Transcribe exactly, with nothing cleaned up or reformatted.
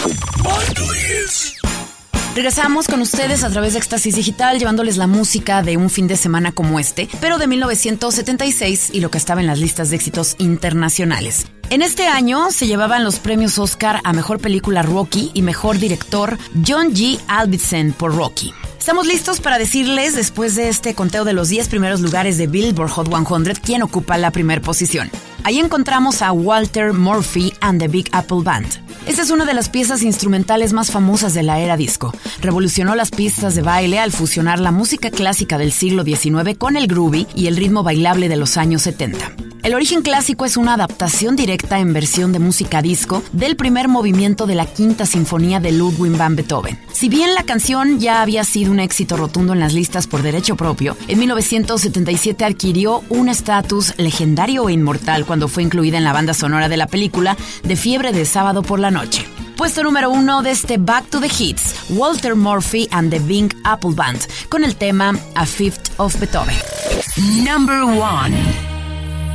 Regresamos con ustedes a través de Éxtasis Digital, llevándoles la música de un fin de semana como este, pero de mil novecientos setenta y seis y lo que estaba en las listas de éxitos internacionales. En este año se llevaban los premios Oscar a Mejor Película Rocky y Mejor Director John G. Avildsen por Rocky. Estamos listos para decirles, después de este conteo de los diez primeros lugares de Billboard Hot cien, quién ocupa la primera posición. Ahí encontramos a Walter Murphy and the Big Apple Band. Esta es una de las piezas instrumentales más famosas de la era disco. Revolucionó las pistas de baile al fusionar la música clásica del siglo diecinueve con el groovy y el ritmo bailable de los años setenta. El origen clásico es una adaptación directa en versión de música disco del primer movimiento de la Quinta Sinfonía de Ludwig van Beethoven. Si bien la canción ya había sido un éxito rotundo en las listas por derecho propio, en mil novecientos setenta y siete adquirió un estatus legendario e inmortal cuando fue incluida en la banda sonora de la película de Fiebre de Sábado por la Noche. Puesto número uno de este Back to the Hits, Walter Murphy and the Big Apple Band, con el tema A Fifth of Beethoven. Number one.